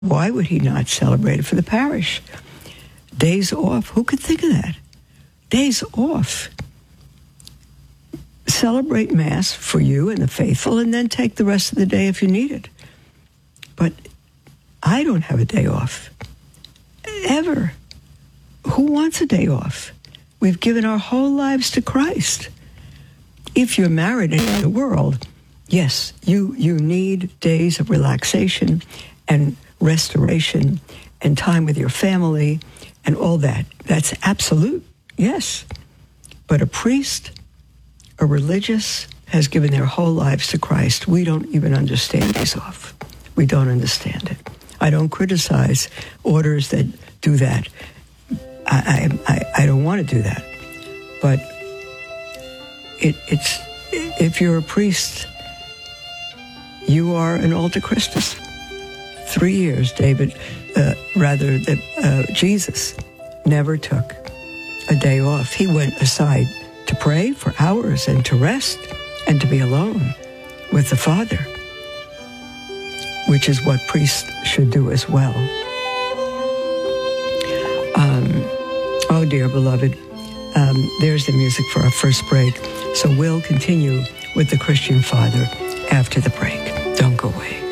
Why would he not celebrate it for the parish? Days off. Who could think of that? Days off. Celebrate Mass for you and the faithful, and then take the rest of the day if you need it. But I don't have a day off. Ever. Who wants a day off? We've given our whole lives to Christ. If you're married in the world, yes, you need days of relaxation and restoration and time with your family and all that. That's absolute, yes. But a priest, a religious, has given their whole lives to Christ. We don't even understand days off. We don't understand it. I don't criticize orders that do that. I don't want to do that. But it's if you're a priest, you are an alter Christus. 3 years, Jesus never took a day off. He went aside to pray for hours and to rest and to be alone with the Father, which is what priests should do as well. Oh, dear beloved, there's the music for our first break. So we'll continue with the Christian Father after the break. Don't go away.